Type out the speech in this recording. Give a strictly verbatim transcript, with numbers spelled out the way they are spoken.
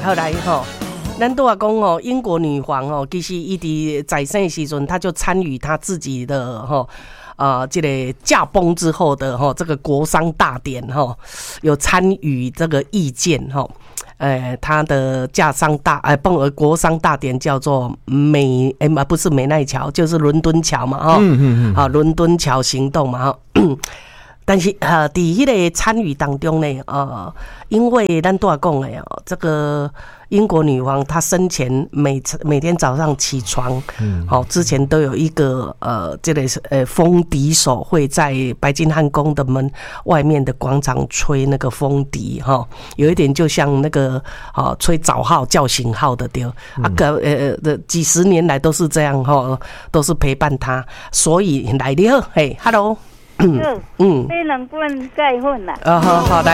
后来吼，咱都话讲哦，英国女皇哦，其实伊伫在生的时阵，她就参与她自己的吼。呃，这个驾崩之后的哈，这个国丧大典哈，有参与这个意见哈。呃，他的驾丧大呃，崩而国丧大典叫做美哎嘛，不是美奈桥，就是伦敦桥嘛哈。嗯嗯嗯。啊，伦敦桥行动嘛哈。但是呃，在迄个参与当中呢，呃，因为咱都讲的哦，这个英国女王她生前每每天早上起床，嗯，好、哦、之前都有一个呃，这个呃风笛手会在白金汉宫的门外面的广场吹那个风笛哈、哦，有一点就像那个啊、哦、吹早号叫醒号的对，嗯、啊个呃的几十年来都是这样哈、哦，都是陪伴她，所以来了，嘿 ，Hello。嗯嗯， 你两罐钙粉啦。 啊好好来。